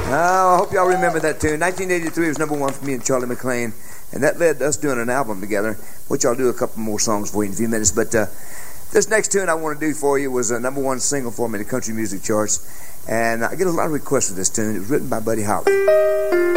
I hope y'all remember that tune. 1983 was number one for me and Charlie McClain, and that led to us doing an album together, which I'll do a couple more songs for you in a few minutes. But this next tune I want to do for you was a number one single for me in the country music charts, and I get a lot of requests for this tune. It was written by Buddy Holly.